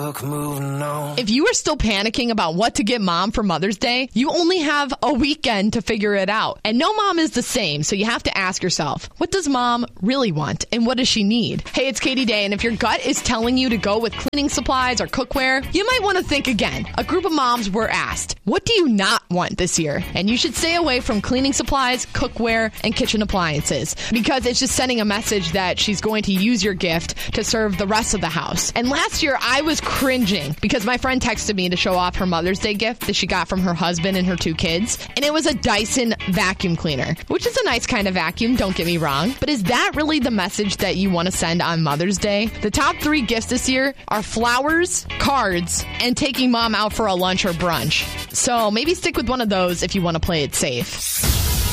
book, moving on. If you are still panicking about what to get mom for Mother's Day, you only have a weekend to figure it out. And no mom is the same, so you have to ask yourself, what does mom really want and what does she need? Hey, it's Katie Day, and if your gut is telling you to go with cleaning supplies or cookware, you might want to think again. A group of moms were asked, what do you not want this year? And you should stay away from cleaning supplies, cookware, and kitchen appliances because it's just sending a message that she's going to use your gift to serve the rest of the house. And last year, I was cringing because my friend texted me to show off her Mother's Day gift that she got from her husband and her 2 kids. And it was a Dyson vacuum cleaner, which is a nice kind of vacuum, don't get me wrong. But is that really the message that you want to send on Mother's Day? The top 3 gifts this year are flowers, cards, and taking mom out for a lunch or brunch. So maybe stick with one of those if you want to play it safe.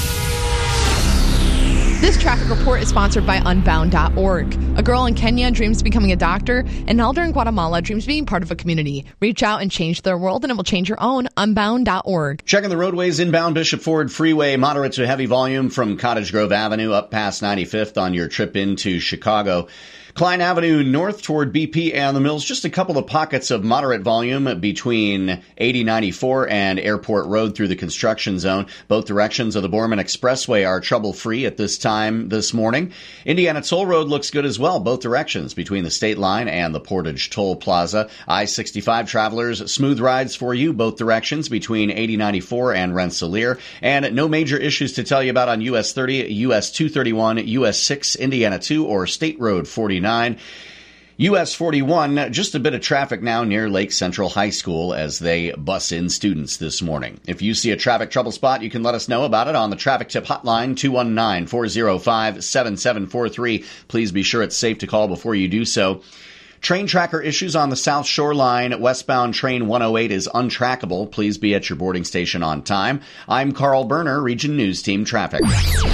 This traffic report is sponsored by Unbound.org. A girl in Kenya dreams of becoming a doctor. An elder in Guatemala dreams of being part of a community. Reach out and change their world, and it will change your own. Unbound.org. Checking the roadways inbound Bishop Ford Freeway. Moderate to heavy volume from Cottage Grove Avenue up past 95th on your trip into Chicago. Klein Avenue north toward BP and the Mills. Just a couple of pockets of moderate volume between 8094 and Airport Road through the construction zone. Both directions of the Borman Expressway are trouble-free at this time this morning. Indiana Toll Road looks good as well, both directions between the state line and the Portage Toll Plaza. I-65 travelers, smooth rides for you, both directions between 8094 and Rensselaer. And no major issues to tell you about on US 30, US 231, US 6, Indiana 2, or State Road 49. US 41, just a bit of traffic now near Lake Central High School as they bus in students this morning. If you see a traffic trouble spot, you can let us know about it on the traffic tip hotline, 219-405-7743. Please be sure it's safe to call before you do so. Train tracker issues on the South Shore Line. Westbound train 108 is untrackable. Please be at your boarding station on time. I'm Carl Berner, Region News Team Traffic.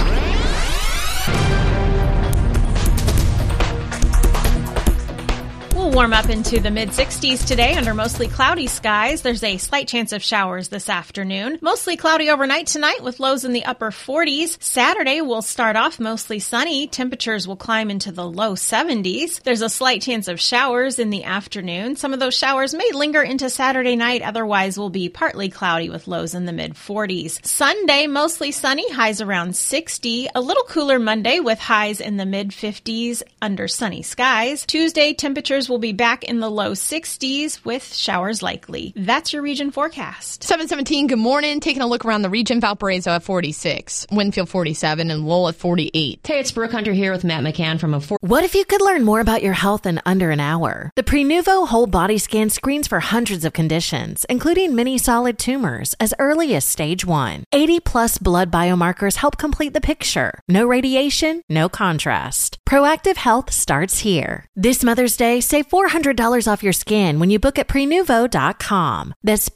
Warm up into the mid-60s today under mostly cloudy skies. There's a slight chance of showers this afternoon. Mostly cloudy overnight tonight with lows in the upper 40s. Saturday will start off mostly sunny. Temperatures will climb into the low 70s. There's a slight chance of showers in the afternoon. Some of those showers may linger into Saturday night. Otherwise, will be partly cloudy with lows in the mid-40s. Sunday, mostly sunny. Highs around 60. A little cooler Monday with highs in the mid-50s under sunny skies. Tuesday, temperatures will be back in the low 60s with showers likely. That's your region forecast. 717, good morning. Taking a look around the region, Valparaiso at 46, Winfield 47, and Lowell at 48. Hey, it's Brooke Hunter here with Matt McCann from What if you could learn more about your health in under an hour? The Prenuvo Whole Body Scan screens for hundreds of conditions, including many solid tumors, as early as stage 1. 80-plus blood biomarkers help complete the picture. No radiation, no contrast. Proactive health starts here. This Mother's Day, save $400 off your scan when you book at Prenuvo.com. That's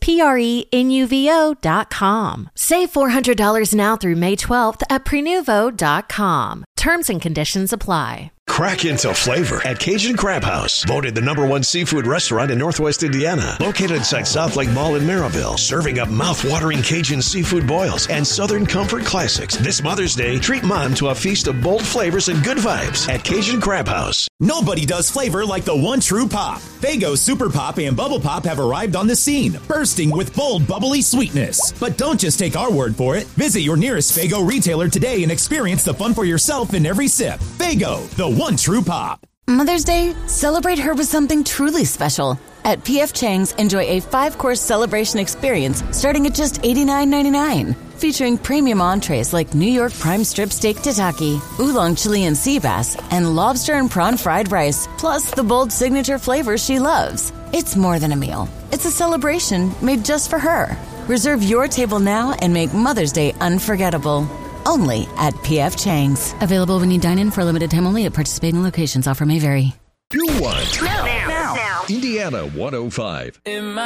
Prenuvo.com. Save $400 now through May 12th at Prenuvo.com. Terms and conditions apply. Crack into flavor at Cajun Crab House, voted the #1 seafood restaurant in Northwest Indiana. Located inside South Lake Mall in Maryville, serving up mouth-watering Cajun seafood boils and Southern comfort classics. This Mother's Day, treat mom to a feast of bold flavors and good vibes at Cajun Crab House. Nobody does flavor like the one true pop. Faygo Super Pop and Bubble Pop have arrived on the scene, bursting with bold, bubbly sweetness. But don't just take our word for it. Visit your nearest Faygo retailer today and experience the fun for yourself in every sip. Faygo, the one true pop. Mother's Day, celebrate her with something truly special. At P.F. Chang's, enjoy a 5-course celebration experience starting at just $89.99. Featuring premium entrees like New York prime strip steak tataki, oolong Chilean sea bass, and lobster and prawn fried rice, plus the bold signature flavors she loves. It's more than a meal. It's a celebration made just for her. Reserve your table now and make Mother's Day unforgettable. Only at P.F. Chang's. Available when you dine in for a limited time only at participating locations. Offer may vary. You want now. Indiana 105.